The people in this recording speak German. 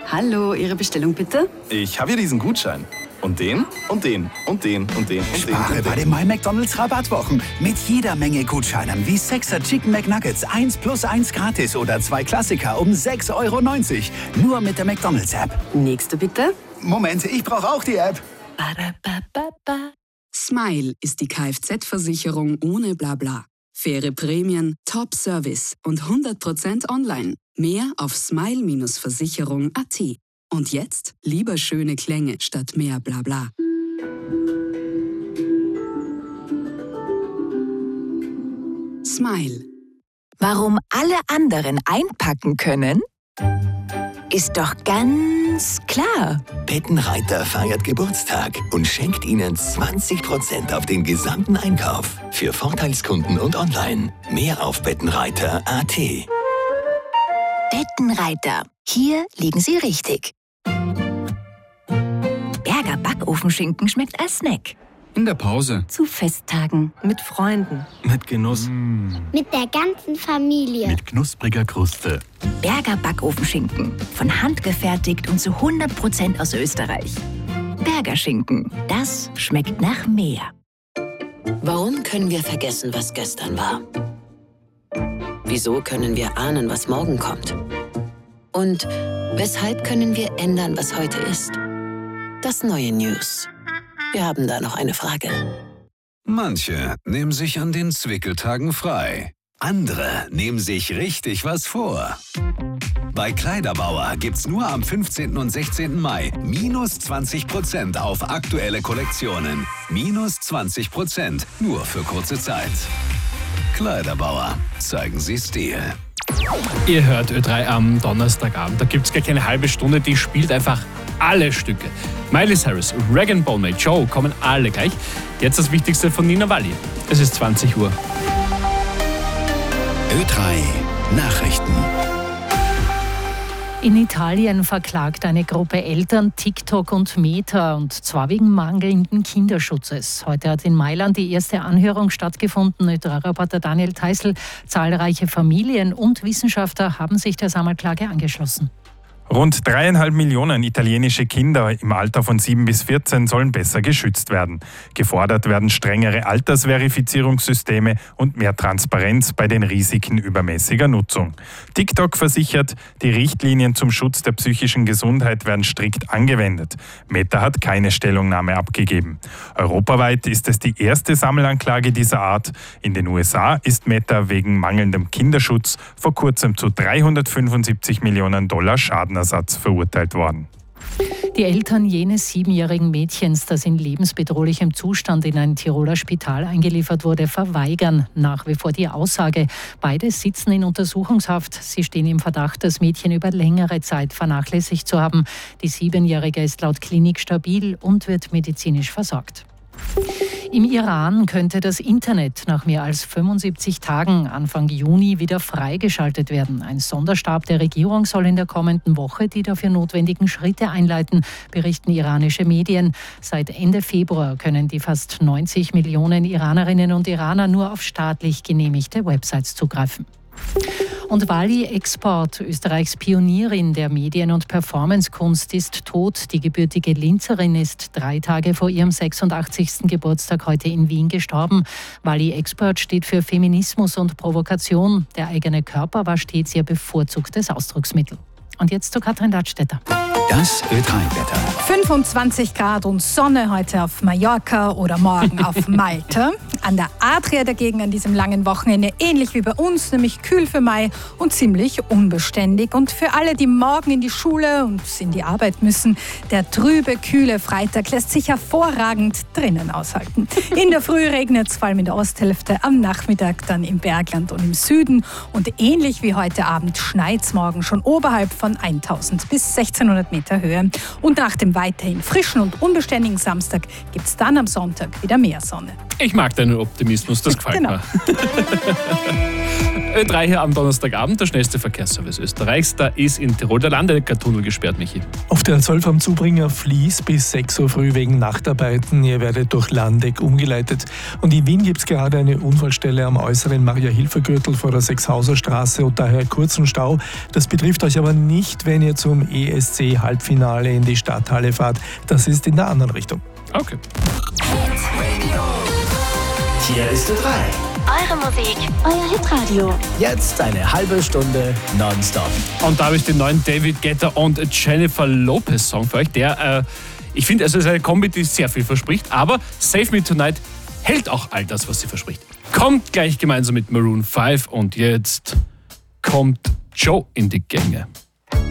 Hallo, Ihre Bestellung bitte? Ich habe hier diesen Gutschein. Und den, und den, und den, und den, und Spare den. bei den My-McDonald's Rabattwochen. Mit jeder Menge Gutscheinen wie 6er Chicken McNuggets 1 plus 1 gratis oder 2 Klassiker um 6,90 €. Nur mit der McDonald's-App. Nächste bitte. Moment, ich brauche auch die App. Smile ist die Kfz-Versicherung ohne Blabla. Faire Prämien, Top-Service und 100% online. Mehr auf smile-versicherung.at. Und jetzt lieber schöne Klänge statt mehr Blabla. Smile. Warum alle anderen einpacken können? Ist doch ganz klar. Bettenreiter feiert Geburtstag und schenkt Ihnen 20% auf den gesamten Einkauf. Für Vorteilskunden und online. Mehr auf bettenreiter.at. Bettenreiter. Hier liegen Sie richtig. Berger Backofenschinken schmeckt als Snack. In der Pause. Zu Festtagen. Mit Freunden. Mit Genuss. Mit der ganzen Familie. Mit knuspriger Kruste. Berger Backofenschinken. Von Hand gefertigt und zu 100% aus Österreich. Berger Schinken. Das schmeckt nach mehr. Warum können wir vergessen, was gestern war? Wieso können wir ahnen, was morgen kommt? Und weshalb können wir ändern, was heute ist? Das neue News. Wir haben da noch eine Frage. Manche nehmen sich an den Zwickeltagen frei. Andere nehmen sich richtig was vor. Bei Kleiderbauer gibt's nur am 15. und 16. Mai minus 20% auf aktuelle Kollektionen. Minus 20%, nur für kurze Zeit. Kleiderbauer, zeigen Sie Stil. Ihr hört Ö3 am Donnerstagabend. Da gibt es gar keine halbe Stunde, die spielt einfach alle Stücke. Miley Cyrus, Rag & Bone Maid, Joe kommen alle gleich. Jetzt das Wichtigste von Nina Walli. Es ist 20 Uhr. Ö3 Nachrichten. In Italien verklagt eine Gruppe Eltern TikTok und Meta, und zwar wegen mangelnden Kinderschutzes. Heute hat in Mailand die erste Anhörung stattgefunden. Ö3-Reporter Daniel Theißl. Zahlreiche Familien und Wissenschaftler haben sich der Sammelklage angeschlossen. Rund 3,5 Millionen italienische Kinder im Alter von 7 bis 14 sollen besser geschützt werden. Gefordert werden strengere Altersverifizierungssysteme und mehr Transparenz bei den Risiken übermäßiger Nutzung. TikTok versichert, die Richtlinien zum Schutz der psychischen Gesundheit werden strikt angewendet. Meta hat keine Stellungnahme abgegeben. Europaweit ist es die erste Sammelanklage dieser Art. In den USA ist Meta wegen mangelndem Kinderschutz vor kurzem zu $375 Millionen Schadenersatz verurteilt worden. Die Eltern jenes 7-jährigen Mädchens, das in lebensbedrohlichem Zustand in ein Tiroler Spital eingeliefert wurde, verweigern nach wie vor die Aussage. Beide sitzen in Untersuchungshaft. Sie stehen im Verdacht, das Mädchen über längere Zeit vernachlässigt zu haben. Die 7-Jährige ist laut Klinik stabil und wird medizinisch versorgt. Im Iran könnte das Internet nach mehr als 75 Tagen Anfang Juni wieder freigeschaltet werden. Ein Sonderstab der Regierung soll in der kommenden Woche die dafür notwendigen Schritte einleiten, berichten iranische Medien. Seit Ende Februar können die fast 90 Millionen Iranerinnen und Iraner nur auf staatlich genehmigte Websites zugreifen. Und Wally Export, Österreichs Pionierin der Medien- und Performancekunst, ist tot. Die gebürtige Linzerin ist 3 Tage vor ihrem 86. Geburtstag heute in Wien gestorben. Wally Export steht für Feminismus und Provokation. Der eigene Körper war stets ihr bevorzugtes Ausdrucksmittel. Und jetzt zu Katrin Ladstätter. Das Ö3-Wetter. 25 Grad und Sonne heute auf Mallorca oder morgen auf Malta. An der Adria dagegen an diesem langen Wochenende ähnlich wie bei uns, nämlich kühl für Mai und ziemlich unbeständig. Und für alle, die morgen in die Schule und in die Arbeit müssen, der trübe, kühle Freitag lässt sich hervorragend drinnen aushalten. In der Früh regnet es vor allem in der Osthälfte, am Nachmittag dann im Bergland und im Süden. Und ähnlich wie heute Abend schneit es morgen schon oberhalb von 1000 bis 1600 Meter Höhe. Und nach dem weiterhin frischen und unbeständigen Samstag gibt es dann am Sonntag wieder mehr Sonne. Ich mag deinen Optimismus, das gefällt mir. Ö3 hier am Donnerstagabend, der schnellste Verkehrsservice Österreichs. Da ist in Tirol der Landecker-Tunnel gesperrt, Michi. Auf der 12 am Zubringer Fließ bis 6 Uhr früh wegen Nachtarbeiten. Ihr werdet durch Landeck umgeleitet. Und in Wien gibt es gerade eine Unfallstelle am äußeren Maria-Hilfer-Gürtel vor der Sechshauser Straße und daher kurzen Stau. Das betrifft euch aber nicht, wenn ihr zum ESC-Halbfinale in die Stadthalle fahrt. Das ist in der anderen Richtung. Okay. Hier ist Ö3. Eure Musik, euer Hitradio. Jetzt eine halbe Stunde nonstop. Und da habe ich den neuen David Guetta und Jennifer Lopez Song für euch. Der, ich finde, es ist eine Kombi, die sehr viel verspricht, aber Save Me Tonight hält auch all das, was sie verspricht. Kommt gleich gemeinsam mit Maroon 5 und jetzt kommt Joe in die Gänge.